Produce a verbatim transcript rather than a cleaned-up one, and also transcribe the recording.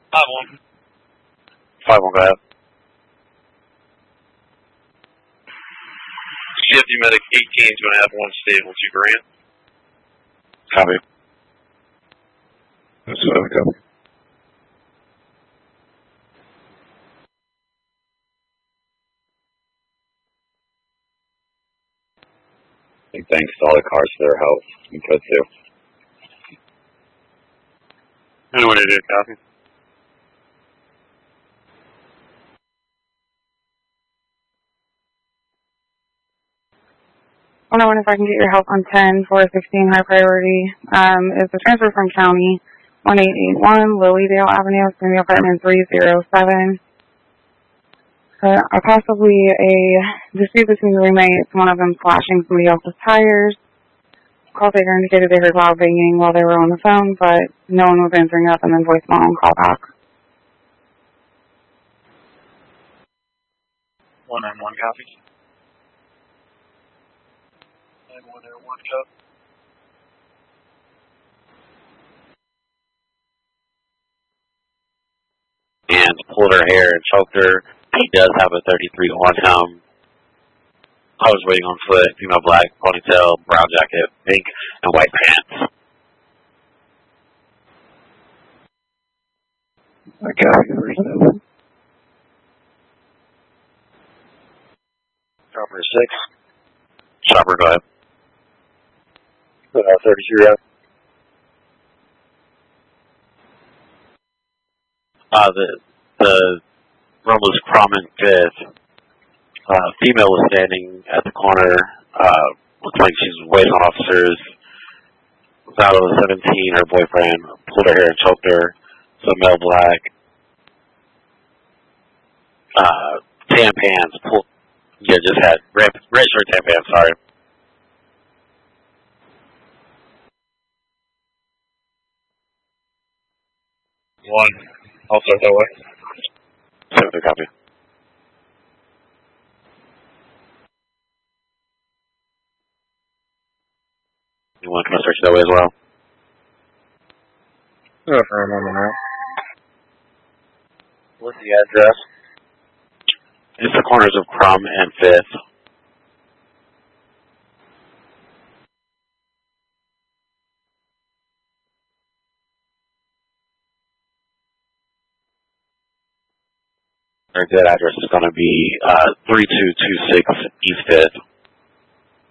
Five one. Five one, go ahead. C F D Medic eighteen is going to have one stable to Grant. Copy. That's what I copy. Big thanks to all the cars for their help. You could too. Anyone to do copy? I wonder if I can get your help on ten four sixteen high priority. Um, it's a transfer from county one eight eight one Lilydale Avenue, it's going to be apartment three oh seven. Uh, possibly a dispute between roommates, one of them slashing somebody else's tires. Call taker indicated they heard loud banging while they were on the phone, but no one was answering up, and then voicemail and call back. One on one copy. And one there, one cup. And pulled her hair and choked her. He does have a thirty-three on him. I was waiting on foot, female black, ponytail, brown jacket, pink, and white pants. I copy. Where's that one? Chopper six. Chopper, go ahead. Uh, thirty-three out. Uh, the, the room was prominent fifth. Uh, female was standing at the corner, uh, looked like she was waiting on officers. Out of seventeen, her boyfriend pulled her hair and choked her. So male black, uh, tan pants, pulled, yeah, just had red, red shirt, tan pants, sorry. One. I'll start that way. Seventh copy. You want to come search that way as well? Yeah, for a moment now. What's the address? It's the corners of Crum and fifth. Our good address is going to be uh, three two two six East fifth.